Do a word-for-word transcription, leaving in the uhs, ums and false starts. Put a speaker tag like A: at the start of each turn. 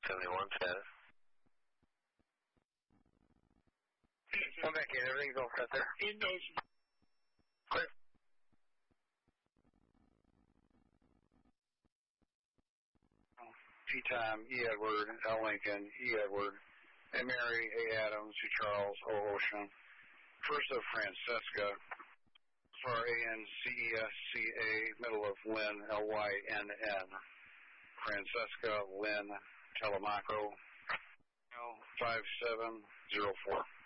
A: seventy-one status. Come back in. Everything's all set there.
B: In those.
A: Clear.
C: T-Time, E. Edward, L. Lincoln, E. Edward, A. Mary, A. Adams, C. Charles, O. Ocean, first of Francesca, for A. N. C. E. S. C. A. middle of Lynn, L. Y. N. N. Francesca, Lynn, Telemaco, five seven zero four.